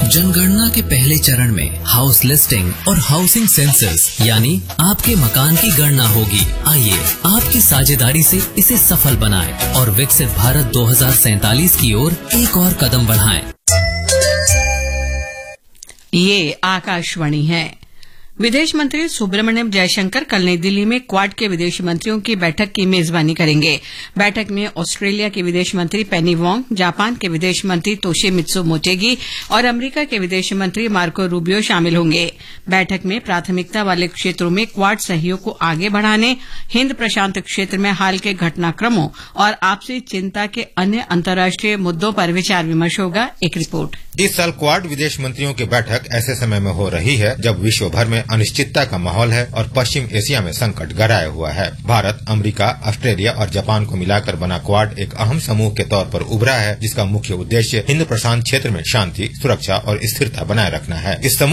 जनगणना के पहले चरण में हाउस लिस्टिंग और हाउसिंग सेंसस यानी आपके मकान की गणना होगी। आइए आपकी साझेदारी से इसे सफल बनाएं और विकसित भारत 2047 की ओर एक और कदम बढ़ाएं। ये आकाशवाणी है। विदेश मंत्री सुब्रमण्यम जयशंकर कल नई दिल्ली में क्वाड के विदेश मंत्रियों की बैठक की मेजबानी करेंगे। बैठक में ऑस्ट्रेलिया के विदेश मंत्री पेनी वोंग, जापान के विदेश मंत्री तोशिमित्सु मोटेगी और अमेरिका के विदेश मंत्री मार्को रूबियो शामिल होंगे। बैठक में प्राथमिकता वाले क्षेत्रों में क्वाड सहयोग को आगे बढ़ाने, हिंद प्रशांत क्षेत्र में हाल के घटनाक्रमों और आपसी चिंता के अन्य अंतर्राष्ट्रीय मुद्दों पर विचार विमर्श होगा। एक रिपोर्ट। इस साल क्वाड विदेश मंत्रियों की बैठक ऐसे समय में हो रही है जब विश्व भर में अनिश्चितता का माहौल है और पश्चिम एशिया में संकट गहराया हुआ है। भारत, अमेरिका, ऑस्ट्रेलिया और जापान को मिलाकर बना क्वाड एक अहम समूह के तौर पर उभरा है, जिसका मुख्य उद्देश्य हिंद प्रशांत क्षेत्र में शांति, सुरक्षा और स्थिरता बनाए रखना है। इस